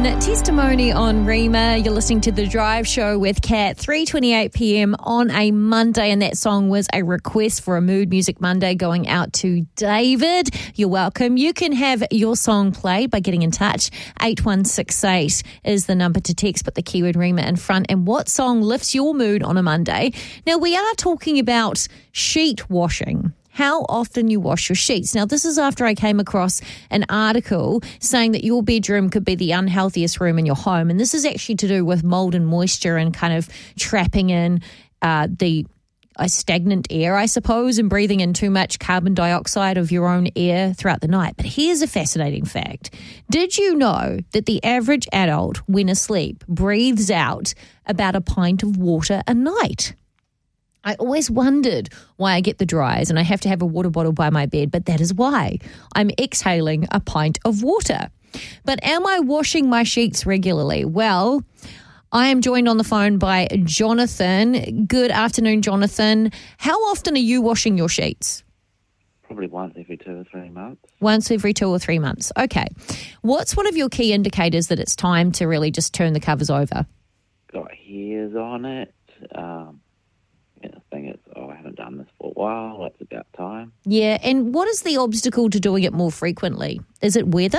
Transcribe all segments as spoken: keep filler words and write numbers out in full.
Testimony on Rima. You're listening to The Drive Show with Kat, three twenty-eight p.m. on a Monday, and that song was a request for a Mood Music Monday going out to David. You're welcome. You can have your song played by getting in touch. eight one six eight is the number to text, put the keyword Rima in front. And what song lifts your mood on a Monday? Now, we are talking about sheet washing. How often you wash your sheets. Now, this is after I came across an article saying that your bedroom could be the unhealthiest room in your home. And this is actually to do with mold and moisture and kind of trapping in uh, the uh, stagnant air, I suppose, and breathing in too much carbon dioxide of your own air throughout the night. But here's a fascinating fact. Did you know that the average adult, when asleep, breathes out about a pint of water a night? I always wondered why I get the dries and I have to have a water bottle by my bed, but that is why. I'm exhaling a pint of water. But am I washing my sheets regularly? Well, I am joined on the phone by Jonathan. Good afternoon, Jonathan. How often are you washing your sheets? Probably once every two or three months. Once every two or three months. Okay. What's one of your key indicators that it's time to really just turn the covers over? Got hairs on it. Um, yeah, the thing is, oh, I haven't done this for a while. It's about time. Yeah, and what is the obstacle to doing it more frequently? Is it weather?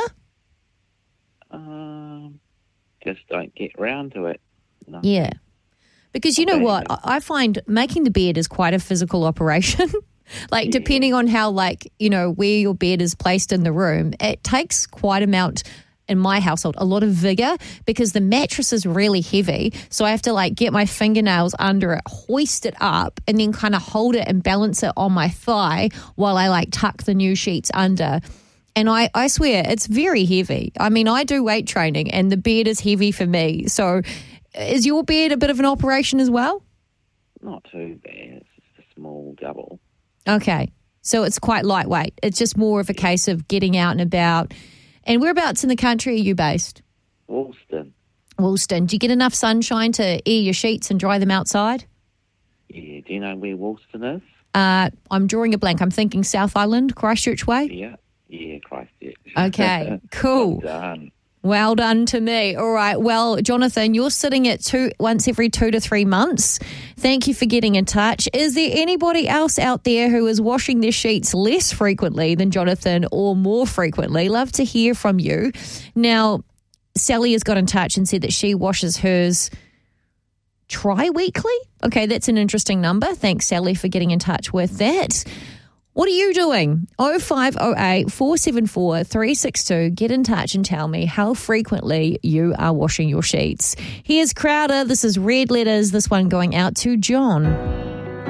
Um, just don't get round to it. No. Yeah. Because you know Okay. what? I I find making the bed is quite a physical operation. Like, Yeah. depending on how, like, you know, where your bed is placed in the room, it takes quite amount, in my household, a lot of vigor because the mattress is really heavy. So I have to, like, get my fingernails under it, hoist it up, and then kind of hold it and balance it on my thigh while I, like, tuck the new sheets under. And I, I swear, it's very heavy. I mean, I do weight training and the bed is heavy for me. So is your bed a bit of an operation as well? Not too bad. It's just a small double. Okay. So it's quite lightweight. It's just more of a case of getting out and about. And whereabouts in the country are you based? Woolston. Woolston. Do you get enough sunshine to air your sheets and dry them outside? Yeah. Do you know where Woolston is? Uh, I'm drawing a blank. I'm thinking South Island, Christchurch Way. Yeah. Yeah, Christchurch. Okay, cool. Well done. Well done to me. All right. Well, Jonathan, you're sitting at two once every two to three months. Thank you for getting in touch. Is there anybody else out there who is washing their sheets less frequently than Jonathan or more frequently? Love to hear from you. Now, Sally has got in touch and said that she washes hers tri-weekly. Okay, that's an interesting number. Thanks, Sally, for getting in touch with that. What are you doing? oh five oh eight, four seven four, three six two. Get in touch and tell me how frequently you are washing your sheets. Here's Crowder. This is Red Letters. This one going out to John.